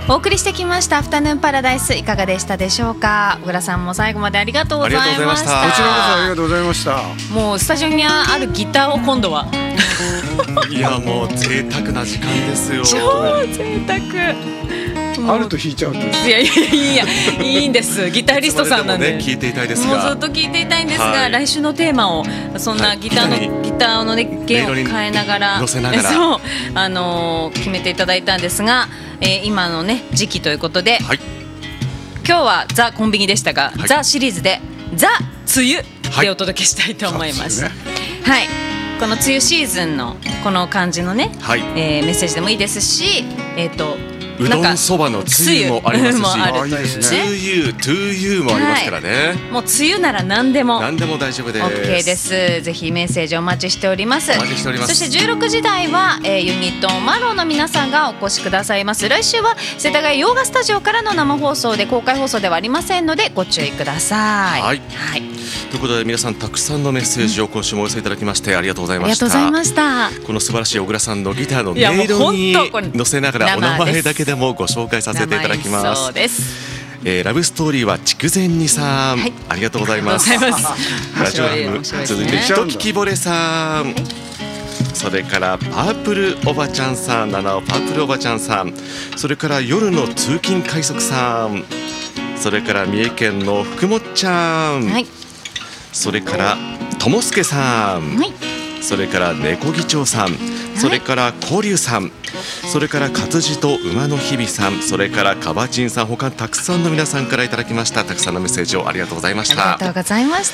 お送りしてきましたアフタヌーンパラダイス、いかがでしたでしょうか。小倉さんも最後までありがとうございました。 こちらこそありがとうございました。 もうスタジオにあるギターを今度はいやもう贅沢な時間ですよ。 超贅沢。 あると弾いちゃうんです。 いやいいんです。ギタリストさんなんで、 ね、聞いていたいですが、 もうずっと聞いていたいんですが、はい、来週のテーマをそんなギターのね弦を変えながらそう決めていただいたんですが、今のね時期ということで、はい、今日はザ・コンビニでしたが、はい、ザ・シリーズでザ・梅雨でお届けしたいと思います。はい、この梅雨シーズンのこの感じのね、はい、メッセージでもいいですし、 うどんそばのつゆもありますし、 to you もありますからね、はい、 もう梅雨なら何でも大丈夫です。 OK です。ぜひメッセージお待ちしております。 お待ちしております。 そして16時台は、ユニットマローの皆さんがお越しくださいます。来週は世田谷洋画スタジオからの生放送で、公開放送ではありませんのでご注意ください。はい、はい、 ということで皆さんたくさんのメッセージを今週もお寄せいただきましてありがとうございました。 ありがとうございました。 この素晴らしい小倉さんのギターの音色に乗せながらお名前だけでもご紹介させていただきます。 そうです。 ラブストーリーは筑前煮さん、はい、ありがとうございます。ラジオネーム続いてひとききぼれさん、はい、それからパープルおばちゃんさん、七尾パープルおばちゃんさん、それから夜の通勤快速さん、それから三重県の福もっちゃん、はい、それからともすけさん、はい、それから猫議長さん、それから交流さん、それから活字と馬の日々さん、それからかばちんさん、他たくさんの皆さんからいただきました。たくさんのメッセージをありがとうございました。 ありがとうございました。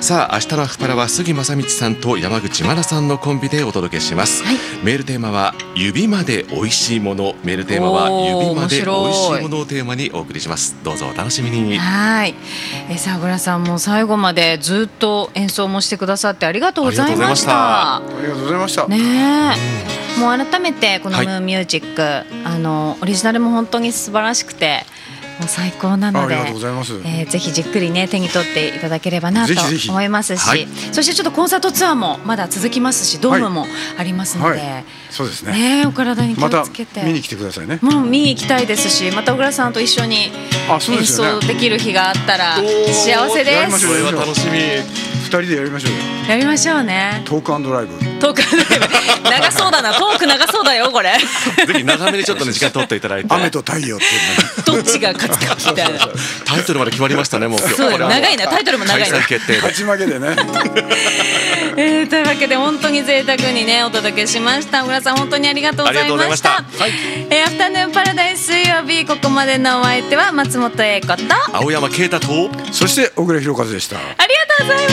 さあ明日のアフパラは杉正道さんと山口真奈さんのコンビでお届けします。はい、メールテーマは指まで美味しいもの、メールテーマは指まで美味しいものをテーマにお送りします。どうぞお楽しみに。 はい、さあ小倉さんも最後までずっと演奏もしてくださってありがとうございました。 ありがとうございましたね。もう改めてこのムーンミュージック、はい、オリジナルも本当に素晴らしくてもう最高なので、ぜひじっくりね手に取っていただければなと思いますし、はい、そしてちょっとコンサートツアーもまだ続きますし、ドームもありますので、はいはい、 そうですね、 お体に気をつけて、 また見に来てくださいね。 もう見に行きたいですし、また小倉さんと一緒に演奏できる日があったら幸せです。 それは楽しみ。 2人でやりましょうよ。 やりましょうね。 トーク&ドライブ。 トーク&ドライブ長そうだな。トーク長そうだよこれ。 ぜひ長めにちょっとね時間取っていただいて。 雨と太陽ってどっちが勝つかみたいな。 タイトルまで決まりましたね。もうそう長いな、タイトルも長いな。 開催決定で勝ち負けでね。 というわけで本当に贅沢にねお届けしました。小倉さん本当にありがとうございました。アフタヌーンパラダイス水曜日、ここまでのお相手は松本英子と青山啓太と、 そして小倉弘和でした。 ありがとうございます。